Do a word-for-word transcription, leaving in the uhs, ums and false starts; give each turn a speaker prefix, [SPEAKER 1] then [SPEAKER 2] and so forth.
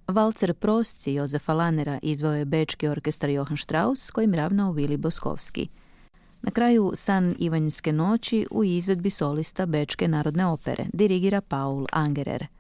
[SPEAKER 1] Valcer Prosci Jozefa Lanera izveo je bečki orkestar Johann Strauss, kojim ravnao Vili Boskovski. Na kraju San Ivanjske noći u izvedbi solista Bečke narodne opere dirigira Paul Angerer.